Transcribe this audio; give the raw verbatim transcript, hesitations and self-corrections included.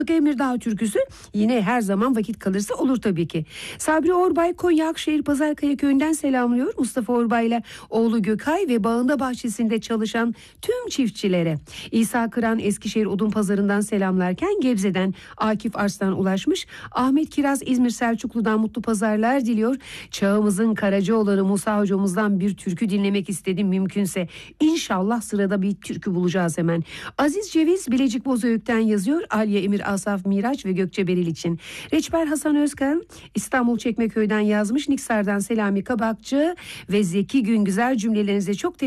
Emirdağ türküsü yine her zaman vakit kalırsa olur tabii ki. Sabri Orbay Konya Akşehir Pazarkaya köyünden selamlıyor. Mustafa Orbay ile oğlu Gökay ve bağında bahçesinde çalışan tüm çiftçilere. İsa Kıran Eskişehir Odunpazarı'ndan selamlarken Gebze'den Akif Arslan ulaşmış. Ahmet Kiraz İzmir Selçuklu'dan mutlu pazarlar diliyor. Çağımızın Karacaoğlan'ı Musa hocamızdan bir türkü dinlemek istedim mümkünse. İnşallah sırada bir türkü bulacağız hemen. Aziz Ceviz Bilecik Bozüyük'ten yazıyor. Aliye Emir Asaf Miraç ve Gökçe Beril için. Reçber Hasan Özkan İstanbul Çekmeköy'den yazmış. Niksar'dan Selami Kabakçı ve Zeki Güngüzer cümlelerinize çok teşekkür